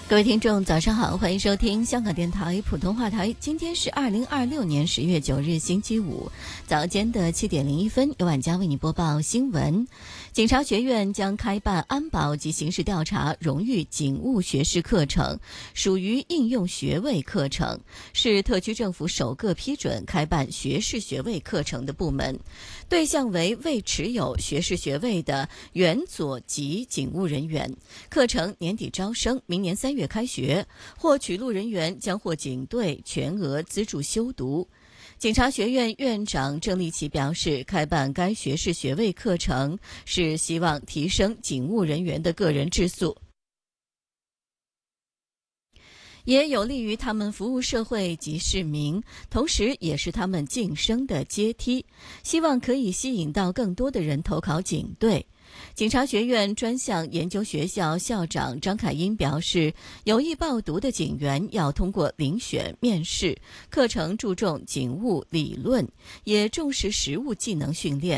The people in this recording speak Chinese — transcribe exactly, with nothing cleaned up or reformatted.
各位听众早上好，欢迎收听香港电台普通话台。今天是二零二六年十月九日星期五，早间的七点零一分，由晚佳为你播报新闻。警察学院将开办安保及刑事调查荣誉警务学士课程，属于应用学位课程，是特区政府首个批准开办学士学位课程的部门，对象为未持有学士学位的原佐级警务人员。课程年底招生，明年三月开学，获取录人员将获警队全额资助修读。警察学院院长郑立奇表示，开办该学士学位课程是希望提升警务人员的个人质素，也有利于他们服务社会及市民，同时也是他们晋升的阶梯，希望可以吸引到更多的人投考警队。警察学院专项研究学校校长张凯英表示，有意报读的警员要通过遴选面试，课程注重警务理论，也重视实务技能训练。